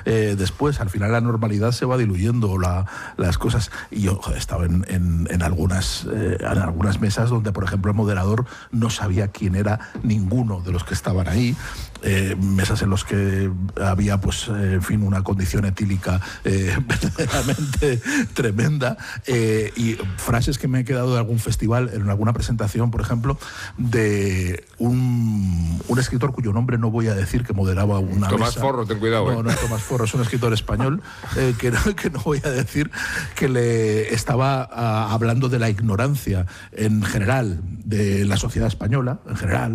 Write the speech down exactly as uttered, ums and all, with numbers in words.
eh, después. Al final la normalidad se va diluyendo, la, las cosas. Y yo joder, estaba en, en, en, algunas, eh, en algunas mesas donde, por ejemplo, el moderador no sabía quién era ninguno de los que estaban ahí. Eh, mesas en los que había, pues, eh, en fin, una condición etílica eh, verdaderamente tremenda, eh, y frases que me he quedado de algún festival, en alguna presentación, por ejemplo, de un, un escritor cuyo nombre no voy a decir, que moderaba una Tomás mesa. Forro, ten cuidado. No, eh. no es Tomás Forro, es un escritor español eh, que, no, que no voy a decir, que le estaba a, hablando de la ignorancia en general de la sociedad española, en general,